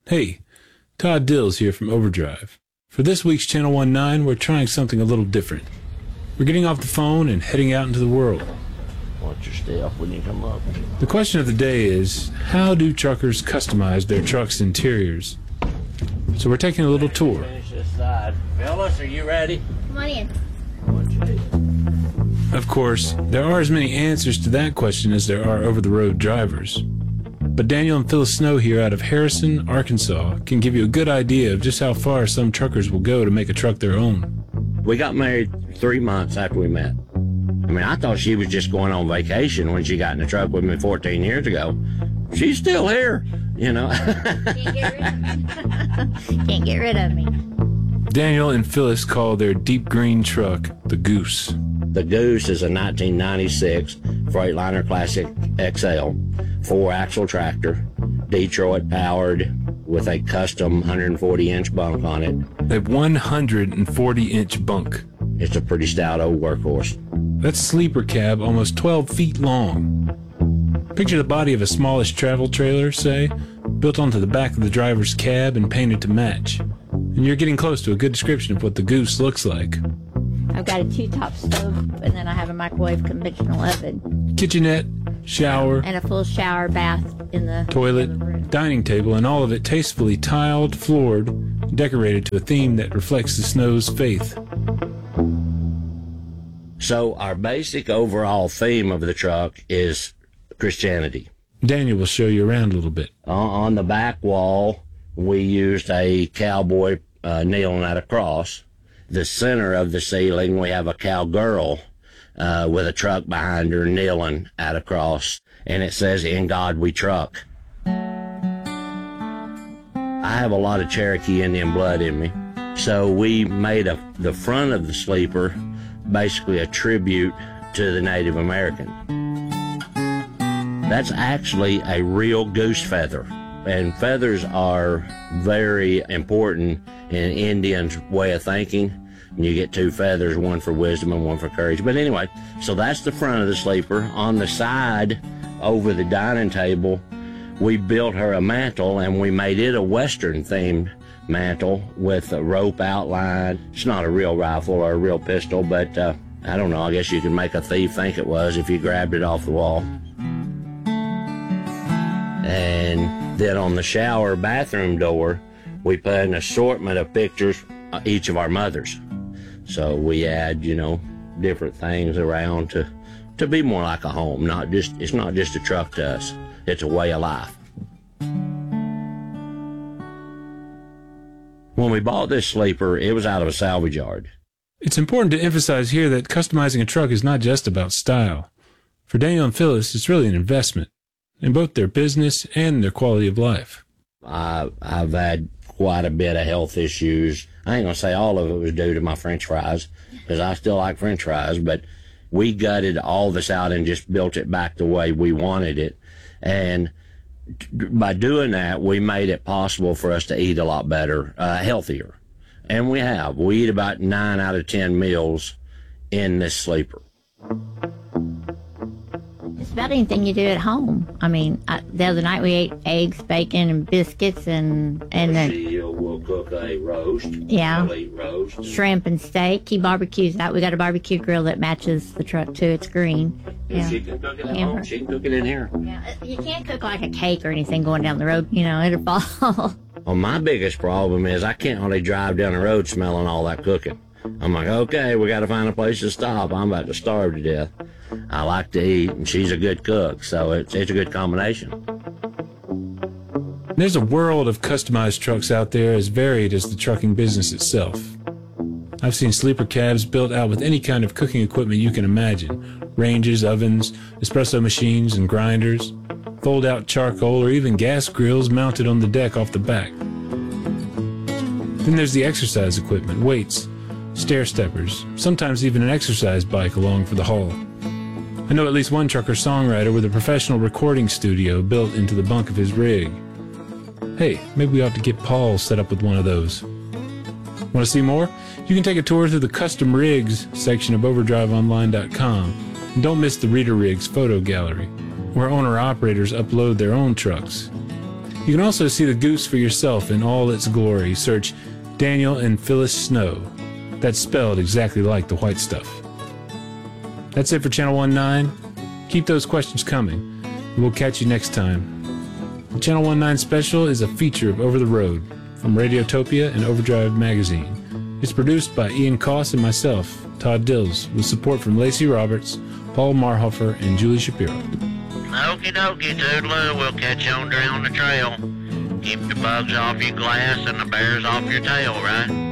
Hey, Todd Dills here from Overdrive. For this week's Channel 19, we're trying something a little different. We're getting off the phone and heading out into the world. Watch your step when you come up. The question of the day is, how do truckers customize their trucks' interiors? So we're taking a little tour. Finish this side. Phyllis, are you ready? Come on in. What you need? Of course, there are as many answers to that question as there are over-the-road drivers. But Daniel and Phyllis Snow here out of Harrison, Arkansas, can give you a good idea of just how far some truckers will go to make a truck their own. We got married 3 months after we met. I mean, I thought she was just going on vacation when she got in the truck with me 14 years ago. She's still here, you know. Can't get rid of me. Can't get rid of me. Daniel and Phyllis call their deep green truck the Goose. The Goose is a 1996 Freightliner Classic XL 4-axle tractor, Detroit powered, with a custom 140-inch bunk on it. A 140-inch bunk. It's a pretty stout old workhorse. That's sleeper cab almost 12 feet long. Picture the body of a smallish travel trailer, say, built onto the back of the driver's cab and painted to match. And you're getting close to a good description of what the Goose looks like. I've got a 2-top stove, and then I have a microwave conventional oven. Kitchenette, shower, And a full shower bath in the toilet, in the room. dining table, and all of it tastefully tiled, floored, decorated to a theme that reflects the Snow's faith. So our basic overall theme of the truck is Christianity. Daniel will show you around a little bit. On the back wall, we used a cowboy kneeling at a cross. The center of the ceiling, we have a cowgirl with a truck behind her kneeling at a cross, and it says, "In God We Truck." I have a lot of Cherokee Indian blood in me, so we made the front of the sleeper basically a tribute to the Native American. That's actually a real goose feather, and feathers are very important in Indians' way of thinking. You get 2 feathers, one for wisdom and one for courage. But anyway, so that's the front of the sleeper. On the side, over the dining table, we built her a mantle, and we made it a Western-themed mantle with a rope outline. It's not a real rifle or a real pistol, but I don't know. I guess you could make a thief think it was if you grabbed it off the wall. And then on the shower bathroom door, we put an assortment of pictures of each of our mothers. So we add, different things around to be more like a home. It's not just a truck to us. It's a way of life. When we bought this sleeper, it was out of a salvage yard. It's important to emphasize here that customizing a truck is not just about style. For Daniel and Phyllis, it's really an investment in both their business and their quality of life. I've had quite a bit of health issues. I ain't gonna say all of it was due to my French fries, because I still like French fries, but we gutted all this out and just built it back the way we wanted it. And by doing that, we made it possible for us to eat a lot better, healthier. And we have. We eat about 9 out of 10 meals in this sleeper. It's about anything you do at home. I mean, the other night we ate eggs, bacon, and biscuits, and We'll cook a roast. Yeah. We'll eat roast. shrimp and steak. He barbecues that. We got a barbecue grill that matches the truck too. It's green. If she can cook it at home, she can cook it in here. Yeah, you can't cook like a cake or anything going down the road. It'll fall. Well, my biggest problem is I can't hardly drive down the road smelling all that cooking. I'm like, okay, we got to find a place to stop. I'm about to starve to death. I like to eat, and she's a good cook, so it's a good combination. There's a world of customized trucks out there as varied as the trucking business itself. I've seen sleeper cabs built out with any kind of cooking equipment you can imagine. Ranges, ovens, espresso machines and grinders, fold-out charcoal, or even gas grills mounted on the deck off the back. Then there's the exercise equipment, weights, stair steppers, sometimes even an exercise bike along for the haul. I know at least one trucker-songwriter with a professional recording studio built into the bunk of his rig. Hey, maybe we ought to get Paul set up with one of those. Want to see more? You can take a tour through the Custom Rigs section of OverdriveOnline.com. And don't miss the Reader Rigs photo gallery, where owner-operators upload their own trucks. You can also see the goose for yourself in all its glory. Search Daniel and Phyllis Snow. That's spelled exactly like the white stuff. That's it for Channel 19. Keep those questions coming, and we'll catch you next time. The Channel 19 special is a feature of Over the Road from Radiotopia and Overdrive Magazine. It's produced by Ian Koss and myself, Todd Dills, with support from Lacey Roberts, Paul Marhofer, and Julie Shapiro. Okie dokie, toodaloo. We'll catch you on down the trail. Keep the bugs off your glass and the bears off your tail, right?